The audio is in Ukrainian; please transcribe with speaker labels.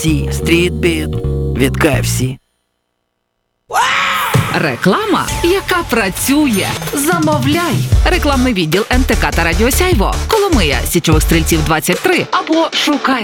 Speaker 1: Стрітбіт від KFC.
Speaker 2: Реклама, яка працює. Замовляй. Рекламний відділ НТК та Радіо Сяйво. Коломия, Січових Стрільців 23. Або шукай